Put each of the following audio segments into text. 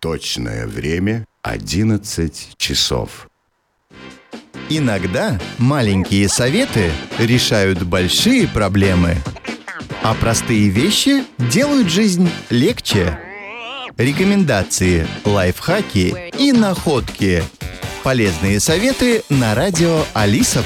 Точное время 11 часов. Иногда маленькие советы решают большие проблемы, а простые вещи делают жизнь легче. Рекомендации, лайфхаки и находки. Полезные советы на радио Алиса+.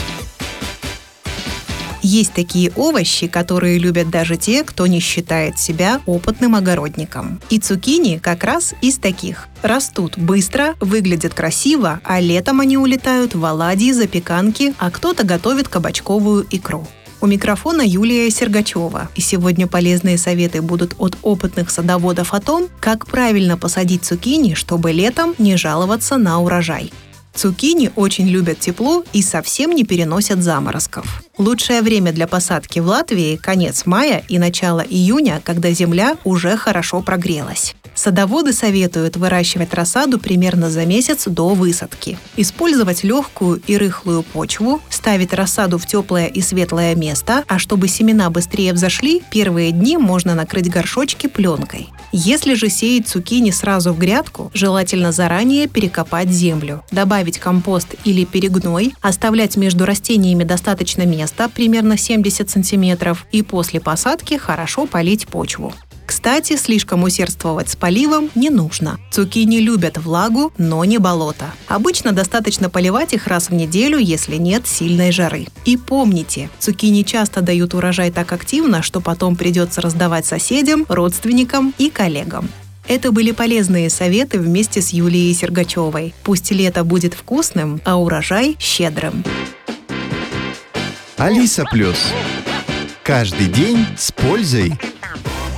Есть такие овощи, которые любят даже те, кто не считает себя опытным огородником. И цукини как раз из таких. Растут быстро, выглядят красиво, а летом они улетают в оладьи, запеканки, а кто-то готовит кабачковую икру. У микрофона Юлия Сергачева. И сегодня полезные советы будут от опытных садоводов о том, как правильно посадить цукини, чтобы летом не жаловаться на урожай. Цукини очень любят тепло и совсем не переносят заморозков. Лучшее время для посадки в Латвии – конец мая и начало июня, когда земля уже хорошо прогрелась. Садоводы советуют выращивать рассаду примерно за месяц до высадки. Использовать легкую и рыхлую почву, ставить рассаду в теплое и светлое место, а чтобы семена быстрее взошли, первые дни можно накрыть горшочки пленкой. Если же сеять цукини сразу в грядку, желательно заранее перекопать землю, добавить компост или перегной, оставлять между растениями достаточно места, примерно 70 см, и после посадки хорошо полить почву. Кстати, слишком усердствовать с поливом не нужно. Цукини любят влагу, но не болото. Обычно достаточно поливать их раз в неделю, если нет сильной жары. И помните, цукини часто дают урожай так активно, что потом придется раздавать соседям, родственникам и коллегам. Это были полезные советы вместе с Юлией Сергачевой. Пусть лето будет вкусным, а урожай щедрым. Алиса+. Каждый день с пользой.